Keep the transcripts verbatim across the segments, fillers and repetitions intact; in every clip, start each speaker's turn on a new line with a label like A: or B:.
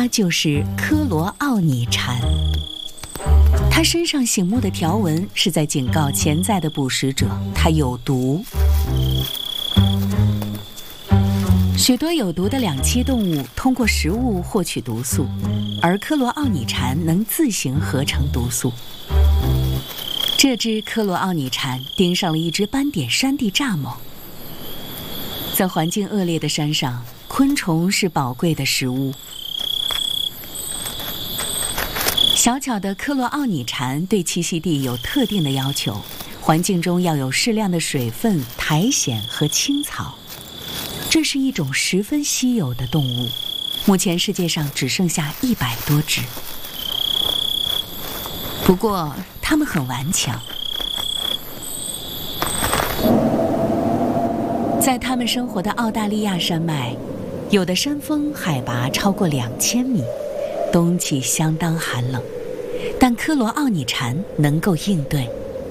A: 它就是科罗奥拟蝉。它身上醒目的条纹是在警告潜在的捕食者，它有毒。许多有毒的两栖动物通过食物获取毒素，而科罗奥拟蝉能自行合成毒素。这只科罗奥拟蝉盯上了一只斑点山地蚱蜢。在环境恶劣的山上，昆虫是宝贵的食物。小巧的科罗奥拟蝉对栖息地有特定的要求，环境中要有适量的水分、苔藓和青草。这是一种十分稀有的动物，目前世界上只剩下一百多只。不过，它们很顽强。在它们生活的澳大利亚山脉，有的山峰海拔超过两千米，冬季相当寒冷，但科罗奥拟蝉能够应对。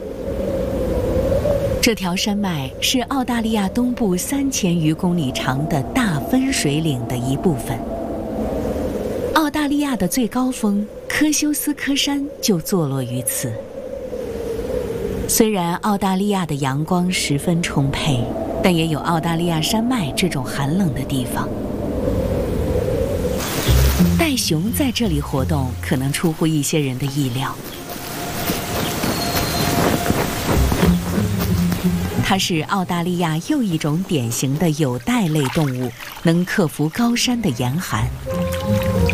A: 这条山脉是澳大利亚东部三千余公里长的大分水岭的一部分。澳大利亚的最高峰科修斯科山就坐落于此。虽然澳大利亚的阳光十分充沛，但也有澳大利亚山脉这种寒冷的地方。袋熊在这里活动可能出乎一些人的意料。它是澳大利亚又一种典型的有袋类动物，能克服高山的严寒。